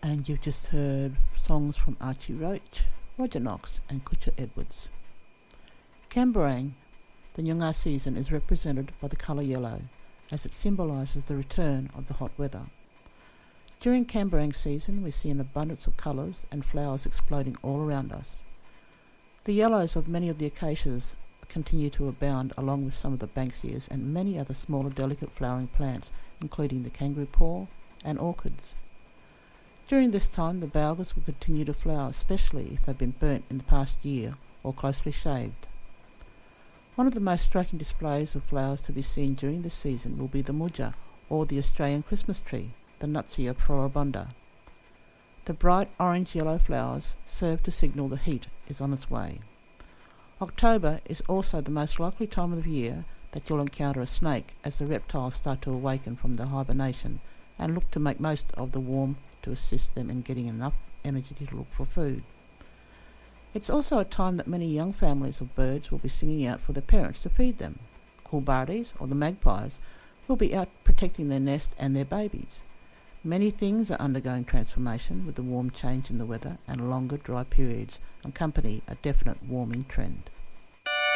And you've just heard songs from Archie Roach, Roger Knox and Kutcha Edwards. Camberang, the Nyungar season, is represented by the colour yellow, as it symbolises the return of the hot weather. During Camberang season, we see an abundance of colours and flowers exploding all around us. The yellows of many of the acacias continue to abound, along with some of the banksias and many other smaller delicate flowering plants, including the kangaroo paw and orchids. During this time, the baugas will continue to flower, especially if they've been burnt in the past year or closely shaved. One of the most striking displays of flowers to be seen during this season will be the mudja, or the Australian Christmas tree, the Nutsia floribunda. The bright orange-yellow flowers serve to signal the heat is on its way. October is also the most likely time of the year that you'll encounter a snake, as the reptiles start to awaken from their hibernation and look to make most of the warmth to assist them in getting enough energy to look for food. It's also a time that many young families of birds will be singing out for their parents to feed them. Coolbardies, or the magpies, will be out protecting their nest and their babies. Many things are undergoing transformation, with the warm change in the weather and longer dry periods accompany a definite warming trend.